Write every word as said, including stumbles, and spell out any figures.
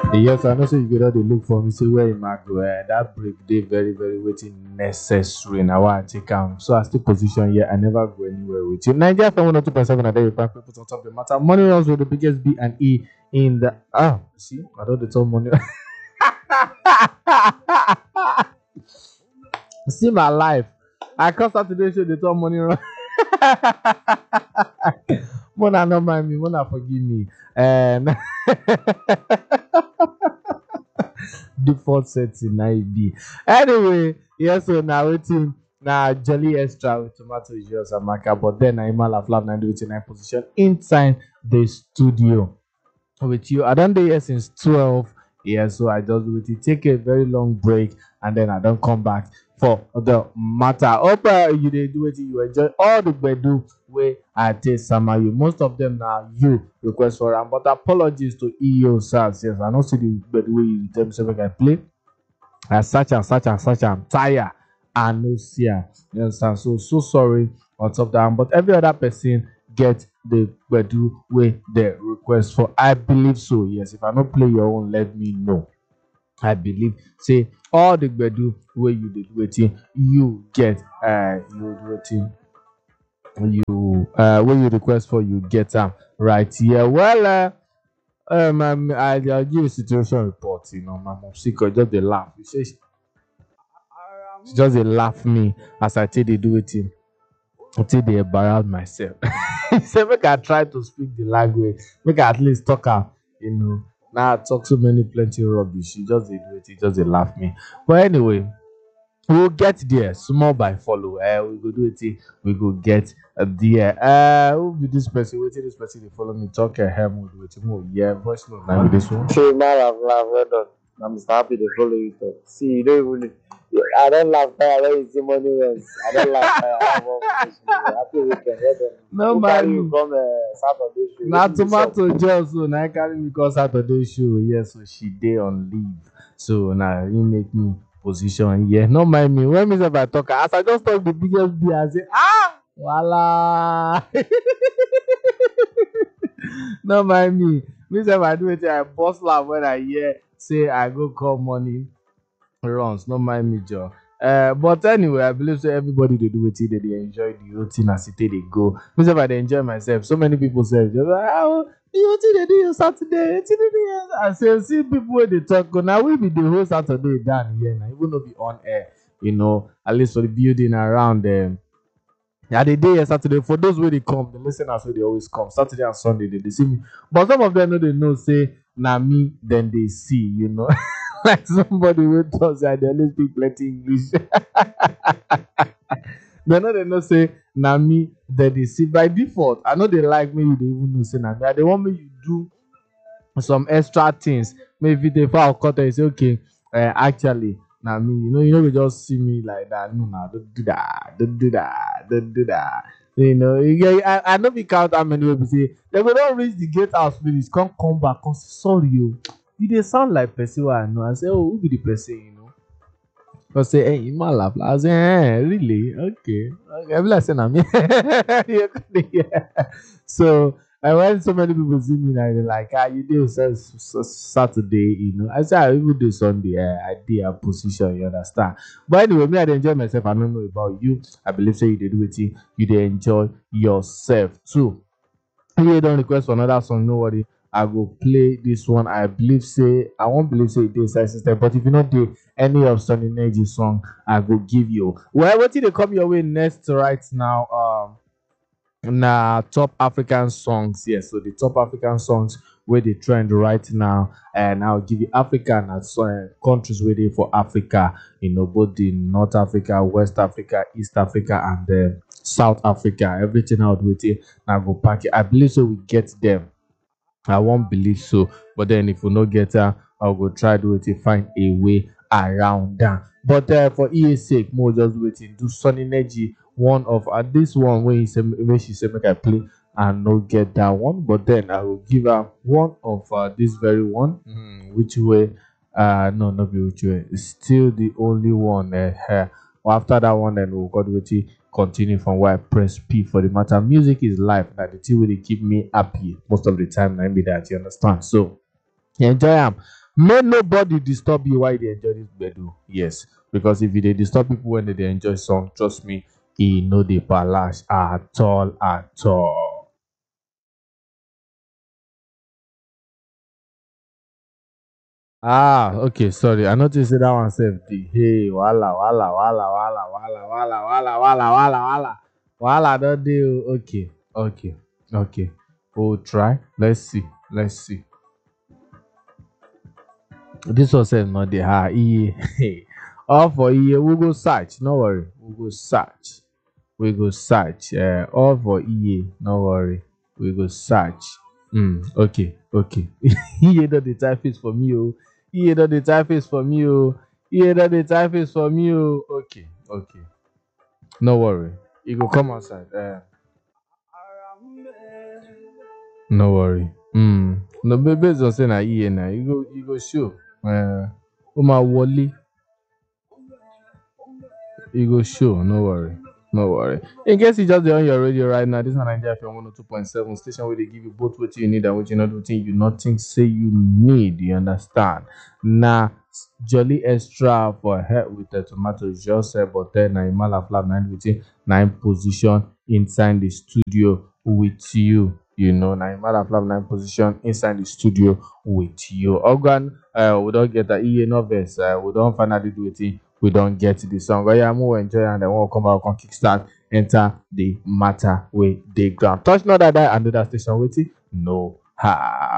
Yes, I know. So you go there, they look for me. Say where you might go. Eh, that break, they very, very waiting necessary. Now I take am. So I still position here. I never go anywhere with you. Nigeria from one or two point seven. I tell you, five people on top of the matter. Money runs with the biggest B and E in the ah. See, I don't the talk money. See my life. I come Saturday show. They talk money run. Mona not mind me. Mona forgive me. And default setting na e be. Anyway, yes, so now waiting now Jolly Extra with tomato juice and maca, but then I'm a flap ninety-nine position inside the studio with you. I don't do here since twelve. Yeah, so I just will take a very long break and then I don't come back for the matter. Hope uh, you dey do it, you enjoy all the bedu way I take some of you. Most of them now you request for them, but apologies to E O SARS. Yes, I know see the bedu way you tell me say make I play. I such and such and such I'm tired and no see am. You understand? So so sorry on top of that, but every other person get the bedu way they request for. I believe so. Yes, if I don't play your own, let me know. I believe say all the bedu where you did waiting, you get uh you waiting you uh when you request for you get them right here. Well uh um I'm, I I'll give a situation report. You know, my mom sick just they laugh. She say she she just they laugh me as I tell they do it in until they embarrass myself. He said make I try to speak the language, make I at least talk am, you know. Now I talk so many plenty rubbish. She just they do it, he just they laugh me. But anyway, we'll get there small by follow. Uh, we go do it, eh, we go get uh, there. Uh, who be this person? Waiting this person they follow me talk uh, hair mood waiting more. Yeah, voice note now with this one. Sure, man, I've laughed. Well done. I'm Mister Happy to follow you. Talk. See, you don't even. I don't laugh tire when you see money runs. I don't laugh tire. I have one finish. Happy weekend. Well done. No Who carry man. you come uh, Saturday show? Na Wetin be sup? tomato just so na carry me come Saturday show. Yes, so she dey on leave. So now he make me position here. No mind me. When me say if I talk, as I just talk the biggest B, I say ah voila. No mind me. Me say if I do it, I bust laugh when I hear say I go call money runs. No mind me, Joe. Uh, but anyway, I believe so everybody they do it, they, they enjoy the whole thing as it they go. Me say if I dey enjoy myself, so many people say, just like, oh, you what they do your Saturday? What they do your-" I say, see people where they talk. Now we be the whole Saturday down here now, even though be on air, you know, at least for the building around them. Yeah, the day Saturday for those where they come, the listeners where they always come Saturday and Sunday they, they see me. But some of them know they know say na me then they see, you know. Like somebody who does that, they only speak plenty English. They know they know say na me then they see by default. I know they like me, they even know say na me. They want me you do some extra things. Maybe they file cut and say, okay, uh, actually, now me, you know, you know, we just see me like that. No, no, don't do that, don't do that, don't do that. You know, you get- I, I know we count how many people say they will not reach the gatehouse finish, come come back, come say, sorry, you, you they sound like person wey I know. I say, oh, who be the person, you know? I say, hey, you might laugh. I say, eh, really? Okay. Okay. I be like, say, na me. You go there. So, and when so many people see me, now they're like, ah, you do Sat- Sat- Saturday, you know. I say, I even do Sunday. eh, I did a position, you understand? But anyway, me, I dey enjoy myself. I don't know about you. I believe, say, you did do it. You did enjoy yourself too. If you don't request for another song, no worry. I will play this one. I believe say I won't believe say it is inside system, but if you not do any of Sunny Energy song, I will give you. Well, what did they come your way next right now? Um na top African songs. Yes, so the top African songs where they trend right now, and I'll give you African and so, uh, countries where they for Africa, you know, both the North Africa, West Africa, East Africa, and then South Africa. Everything out with it. Now go pack it. I believe so. We get them. I won't believe so. But then if we no get her, I'll go try do it to find a way around that. But uh, for E A's sake, more just waiting. Do Sunny Energy one of uh, this one when he said when she said make I play and not get that one. But then I will give her one of uh, this very one. Mm, which way? Uh no, not be which way. It's still the only one. Uh, uh, well, after that one, then we'll go with it. Continue from where I press P for the matter. Music is life. That the thing will keep me happy most of the time. I be that you understand. So enjoy them. May nobody disturb you while they enjoy this gbedu. Yes, because if you dey disturb people when they dey enjoy song, trust me, e no dey palash at all at all. Ah, okay, sorry. I noticed say that one sef dey. Hey, wahala, wahala, wahala, wahala, wahala, wahala, wahala, wahala, wahala, wahala. Wahala don dey o. Okay, okay, okay. We'll try. Let's see. Let's see. This one sef no dey hard. Iye. All for Iye. We go search. No worry. We go search. We go search. Uh, all for Iye. No worry. We go search. Hmm. Okay. Okay. Iye don dey type face for me o. Iye don dey type face for me o. Iye don dey type face for me o. Okay. Okay. No worry. E go come outside. Uh, no worry. Hmm. No, ba- based on say na Iye na, you go you go show. Uh, ó máa wọlé. You go show, no worry. No worry. In case you just dey on your radio right now, this is Nigeria F M one oh two point seven station where they give you both what you need and what you not what you nothing say you need. You understand? Now, jolly extra for head with the tomato just say but then na imala flap nine within nine position inside the studio with you. You know, na imala flap nine position inside the studio with you. Organ, uh, we don't get the E A novice. Uh, we don't finally do it. We don't get the song. Oh yeah, more enjoy and then we'll come out on kickstart, enter the matter with the ground. Touch not that and do that station with it. No ha.